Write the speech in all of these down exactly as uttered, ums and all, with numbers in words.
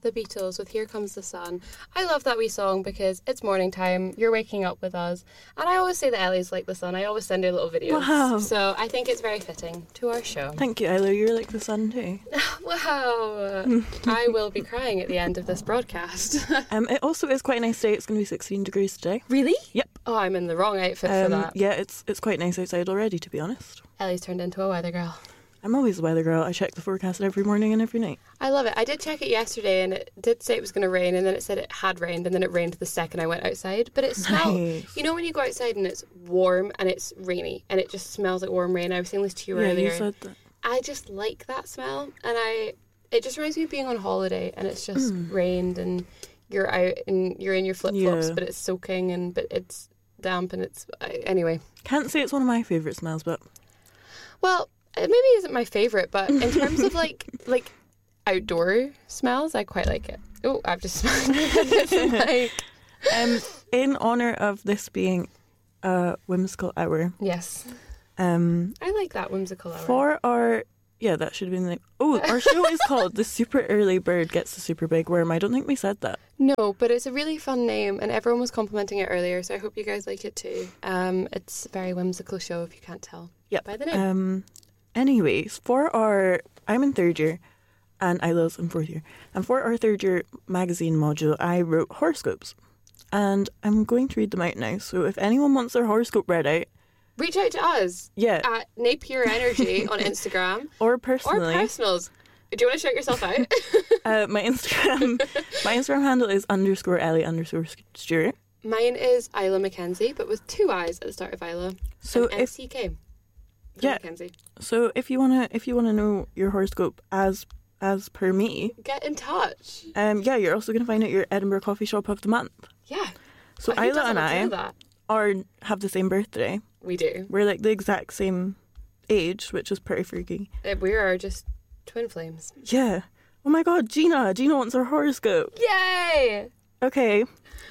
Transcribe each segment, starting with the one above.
The Beatles with Here Comes the Sun. I love that wee song because it's morning time, you're waking up with us, and I always say that Ellie's like the sun. I always send her little videos. Wow. So I think it's very fitting to our show. Thank you, Ella. You're like the sun too. Wow. I will be crying at the end of this broadcast. um, it also is quite a nice day. It's going to be sixteen degrees today. Really? Yep. Oh, I'm in the wrong outfit Um, for that. yeah, it's it's quite nice outside already, to be honest. Ellie's turned into a weather girl. I'm always a weather girl. I check the forecast every morning and every night. I love it. I did check it yesterday and it did say it was going to rain, and then it said it had rained, and then it rained the second I went outside. But it smelled, Nice. you know when you go outside and it's warm and it's rainy and it just smells like warm rain. I was saying this to you Yeah, earlier. you said that. I just like that smell, and I it just reminds me of being on holiday and it's just Mm. rained and you're out and you're in your flip-flops, Yeah. but it's soaking and but it's damp and it's I- anyway. Can't say it's one of my favourite smells, but Well, it maybe isn't my favourite, but in terms of like like outdoor smells, I quite like it. Oh, I've just smelled this mic. um, in honour of this being a whimsical hour, Yes, um, I like that whimsical hour. for our yeah, that should have been like oh, our show is called "The Super Early Bird Gets the Super Big Worm." I don't think we said that. No, but it's a really fun name, and everyone was complimenting it earlier, so I hope you guys like it too. Um, it's a very whimsical show, if you can't tell Yep. by the name. Um, anyways, for our I'm in third year, and Isla's in fourth year, and for our third year magazine module, I wrote horoscopes, and I'm going to read them out now. So if anyone wants their horoscope read out, Reach out to us yeah, at Napier Energy on Instagram or or personally, personals. Do you want to shout yourself out? uh, my Instagram, my Instagram handle is underscore Ellie underscore Stewart. Mine is Isla Mackenzie, but with two I's at the start of Isla. So and if M C K. Yeah. Mackenzie. so if you wanna if you wanna know your horoscope as as per me, Get in touch. um, yeah, you're also gonna find out your Edinburgh Coffee Shop of the month. Yeah. So Who Isla doesn't and want to I know that? are have the same birthday. We do. We're like the exact same age, which is pretty freaky. Uh, We are just twin flames. Yeah. Oh my god, Gina. Gina wants her horoscope. Yay! Okay.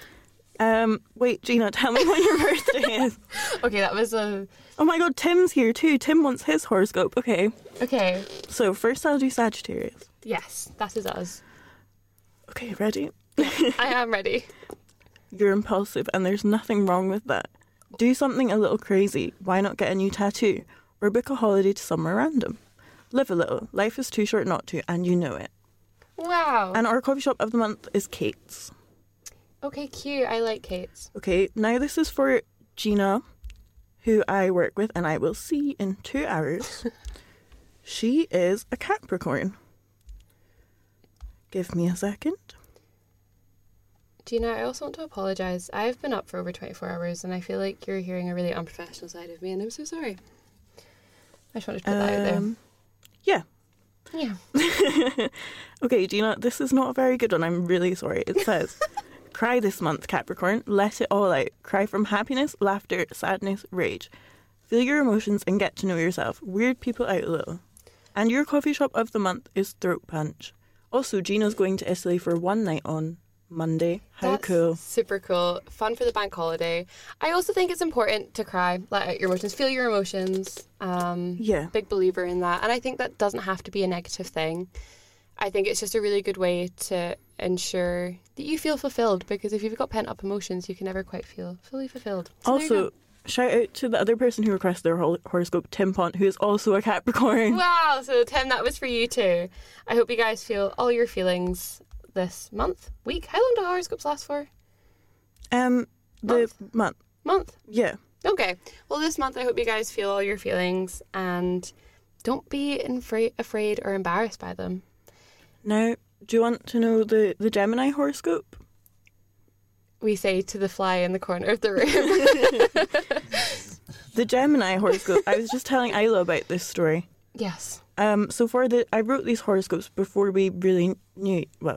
Um, wait, Gina, tell me when your birthday is. Okay, that was a... Oh my god, Tim's here too. Tim wants his horoscope. Okay. Okay. So first I'll do Sagittarius. Yes, that is us. Okay, ready? I am ready. You're impulsive and there's nothing wrong with that. Do something a little crazy. Why not get a new tattoo? Or book a holiday to somewhere random? Live a little. Life is too short not to, and you know it. Wow. And our coffee shop of the month is Kate's. Okay, cute. I like Kate's. Okay, now this is for Gina, who I work with and I will see in two hours. She is a Capricorn. Give me a second. Gina, I also want to apologise. I've been up for over twenty-four hours and I feel like you're hearing a really unprofessional side of me and I'm so sorry. I just wanted to put that out there. Um, yeah. Yeah. Okay, Gina, this is not a very good one. I'm really sorry. It says, cry this month, Capricorn. Let it all out. Cry from happiness, laughter, sadness, rage. Feel your emotions and get to know yourself. Weird people out a little. And your coffee shop of the month is Throat Punch. Also, Gina's going to Italy for one night on Monday. How That's cool. super cool. Fun for the bank holiday. I also think it's important to cry, let out your emotions, feel your emotions. Um, Yeah. Big believer in that. And I think that doesn't have to be a negative thing. I think it's just a really good way to ensure that you feel fulfilled, because if you've got pent up emotions, you can never quite feel fully fulfilled. So there you Also, shout out to the other person who requested their hor- horoscope, Tim Pont, who is also a Capricorn. go. Wow. So Tim, that was for you too. I hope you guys feel all your feelings this month, week. How long do horoscopes last for? Um, the Month. month. Month. Yeah. Okay. Well, this month I hope you guys feel all your feelings and don't be infra- afraid or embarrassed by them. Now, do you want to know the, the Gemini horoscope? We say to the fly in the corner of the room. The Gemini horoscope. I was just telling Isla about this story. Yes. Um, so for the, I wrote these horoscopes before we really knew, well.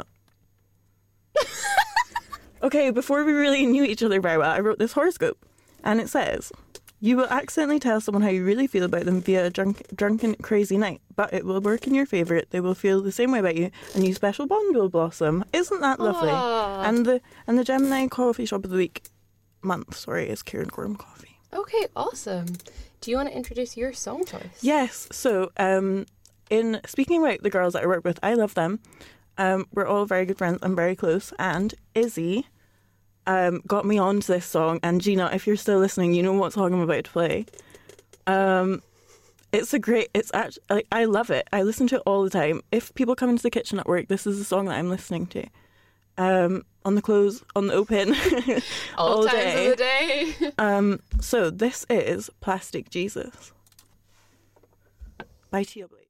Okay, before we really knew each other very well, I wrote this horoscope. And it says, you will accidentally tell someone how you really feel about them via a drunk, drunken, crazy night, but it will work in your favour. They will feel the same way about you. A new special bond will blossom. Isn't that lovely? Aww. And the and the Gemini coffee shop of the week, month, sorry, is Kieran Gorham Coffee. Okay, awesome. Do you want to introduce your song choice? Yes, so um, in speaking about the girls that I work with, I love them. Um, we're all very good friends and very close. And Izzy um, got me onto this song. And Gina, if you're still listening, you know what song I'm about to play. Um, it's a great. It's actually like, I love it. I listen to it all the time. If people come into the kitchen at work, this is the song that I'm listening to. Um, on the clothes, on the open, all, all times day. of the day. um, so this is Plastic Jesus by Tia Blaze.